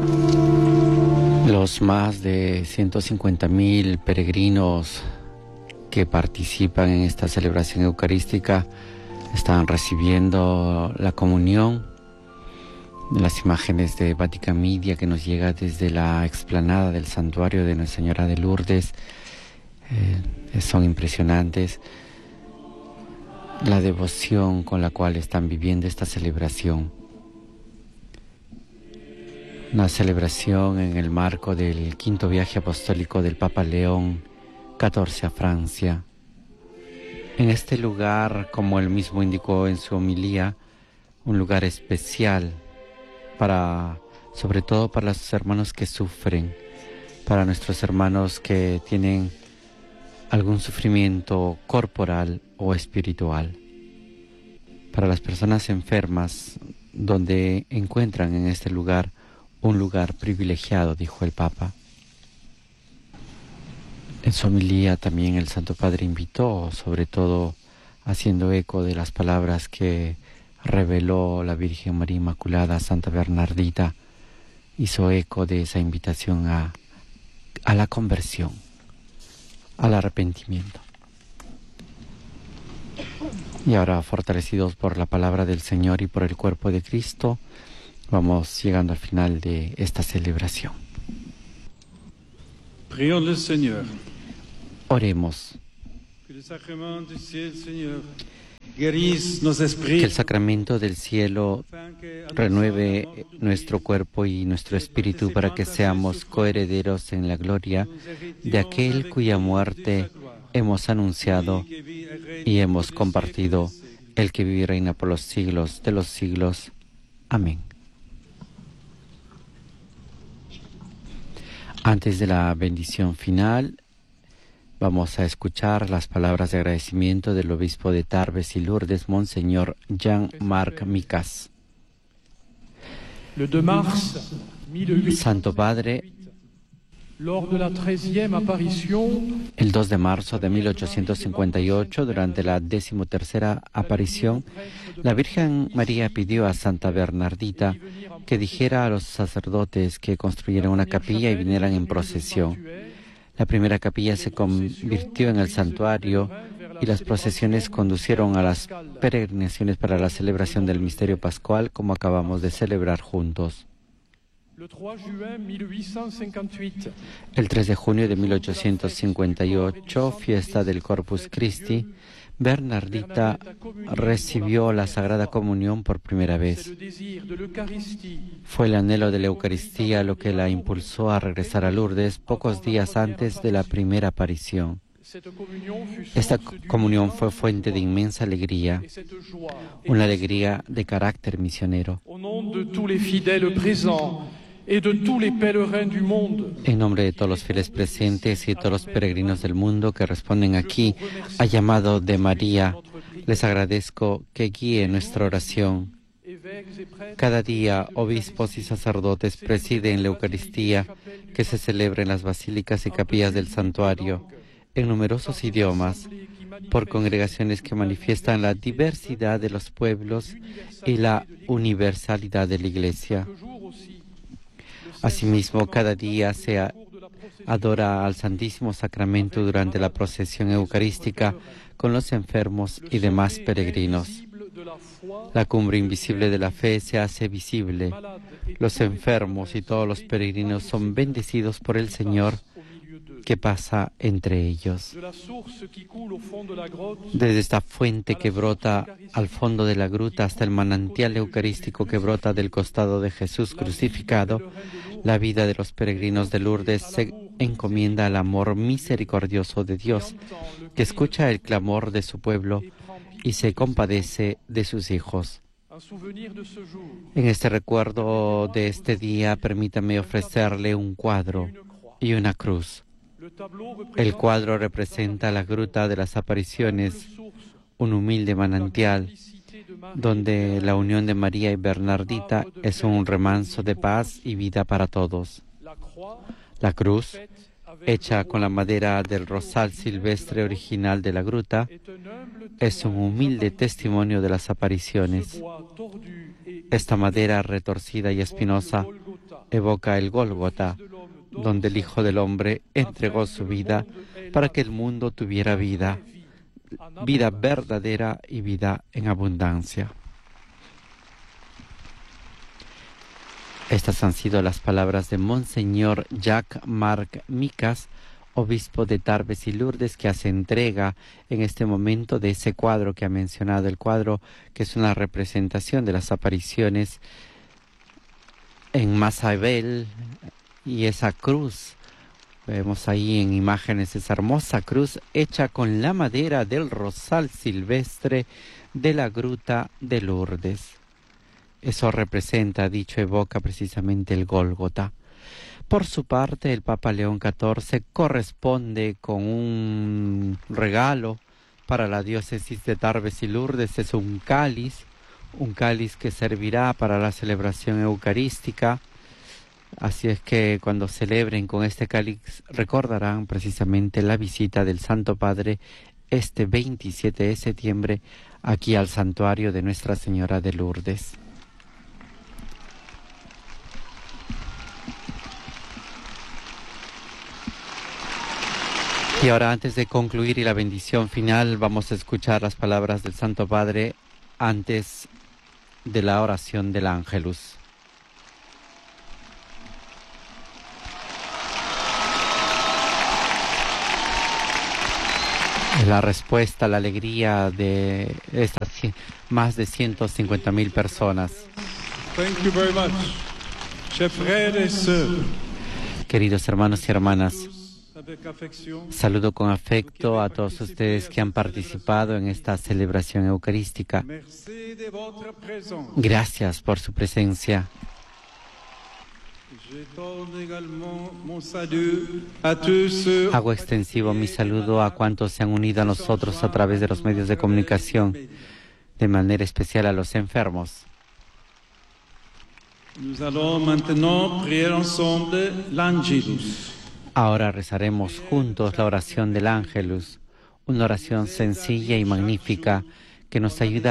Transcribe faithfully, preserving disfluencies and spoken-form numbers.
Los más de ciento cincuenta mil peregrinos que participan en esta celebración eucarística están recibiendo la comunión. Las imágenes de Vatican Media que nos llega desde la explanada del santuario de Nuestra Señora de Lourdes eh, son impresionantes. La devoción con la cual están viviendo esta celebración. Una celebración en el marco del quinto viaje apostólico del Papa León catorce a Francia. En este lugar, como él mismo indicó en su homilía, un lugar especial para, sobre todo para los hermanos que sufren, para nuestros hermanos que tienen algún sufrimiento corporal o espiritual, para las personas enfermas, donde encuentran en este lugar un lugar privilegiado, dijo el Papa. En su homilía también el Santo Padre invitó, sobre todo haciendo eco de las palabras que reveló la Virgen María Inmaculada a Santa Bernardita, hizo eco de esa invitación a, a la conversión, al arrepentimiento. Y ahora, fortalecidos por la palabra del Señor y por el cuerpo de Cristo, vamos llegando al final de esta celebración. Prions le Seigneur. Oremos. Que le sacrement du ciel, Seigneur, guérisse nos Que esprits. el sacramento del cielo renueve nuestro cuerpo y nuestro espíritu para que seamos coherederos en la gloria de aquel cuya muerte hemos anunciado y hemos compartido, el que vive y reina por los siglos de los siglos. Amén. Antes de la bendición final, vamos a escuchar las palabras de agradecimiento del obispo de Tarbes y Lourdes, Monseñor Jean-Marc Micas. Le deux mars mille huit cent Santo Padre, lors de la treizième apparition, el dos de marzo de mil ochocientos cincuenta y ocho, durante la decimotercera aparición, la Virgen María pidió a Santa Bernardita que dijera a los sacerdotes que construyeran una capilla y vinieran en procesión. La primera capilla se convirtió en el santuario y las procesiones conducieron a las peregrinaciones para la celebración del misterio pascual, como acabamos de celebrar juntos. le trois juin mille huit cent cinquante-huit, El tres de junio de mil ochocientos cincuenta y ocho, fiesta del Corpus Christi, Bernardita recibió la Sagrada Comunión por primera vez. le désir de l'Eucharistie Fue el anhelo de la Eucaristía lo que la impulsó a regresar a Lourdes pocos días antes de la primera aparición. Cette communion fut Esta source d'union comunión fue fuente de inmensa alegría, et cette joie una alegría de carácter misionero. au nom de tous les fidèles présents et de tous les pèlerins du monde. En nombre de todos los fieles presentes y de todos los peregrinos del mundo que responden aquí al llamado de María, les agradezco que guíe nuestra oración. Évêques et prêtres, Cada día, obispos y sacerdotes presiden la Eucaristía que se celebra en las basílicas y capillas del santuario, en numerosos idiomas, por congregaciones que manifiestan la diversidad de los pueblos y la universalidad de la Iglesia. jour aussi, Asimismo, cada día se a- adora al Santísimo Sacramento durante la procesión eucarística con los enfermos y demás peregrinos. de la foi, La cumbre invisible de la fe se hace visible. Los enfermos y todos los peregrinos son bendecidos por el Señor que pasa entre ellos. de la source qui coule au fond de la grotte, Desde esta fuente que brota al fondo de la gruta hasta el manantial eucarístico que brota del costado de Jesús crucificado, la vida de los peregrinos de Lourdes se encomienda al amor misericordioso de Dios, que escucha el clamor de su pueblo y se compadece de sus hijos. en souvenir de ce jour, En este recuerdo de este día, permítame ofrecerle un cuadro y una cruz. le tableau El représente cuadro representa la gruta de las apariciones, un humilde manantial, donde la unión de María y Bernardita es un remanso de paz y vida para todos. la croix, La cruz, faite avec hecha con la madera del rosal silvestre original de la gruta, est un humble es un humilde testimonio de las apariciones. bois tordu et Esta madera retorcida y espinosa Golgotha, evoca el Gólgota, donde el Hijo del Hombre entregó su vida para que el mundo tuviera vida, vida verdadera y vida en abundancia. Estas han sido las palabras de Monseñor Jacques-Marc Micas, obispo de Tarbes y Lourdes, que hace entrega en este momento de ese cuadro que ha mencionado, el cuadro que es una representación de las apariciones en Massabielle, y esa cruz, vemos ahí en imágenes esa hermosa cruz hecha con la madera del rosal silvestre de la gruta de Lourdes. Eso representa, dicho, evoca precisamente el Gólgota. Por su parte, el Papa León catorce corresponde con un regalo para la diócesis de Tarbes y Lourdes. Es un cáliz, un cáliz que servirá para la celebración eucarística. Así es que cuando celebren con este cáliz recordarán precisamente la visita del Santo Padre este veintisiete de septiembre aquí al santuario de Nuestra Señora de Lourdes. Y ahora, antes de concluir y la bendición final, vamos a escuchar las palabras del Santo Padre antes de la oración del Ángelus. La respuesta, la alegría de estas más de ciento cincuenta mil personas. Thank you very much. Chers frères et sœurs, Queridos hermanos y hermanas, saludo con afecto a todos ustedes que han participado en esta celebración eucarística. merci de votre présence. Gracias por su presencia. Je donne également mon salut à tous ceux Hago extensivo mi saludo a cuantos se han unido a nosotros a través de los medios de comunicación, de manera especial a los enfermos. Nous allons maintenant prier ensemble l'Angelus. Ahora rezaremos juntos la oración del Ángelus, una oración sencilla y magnífica que nos ayuda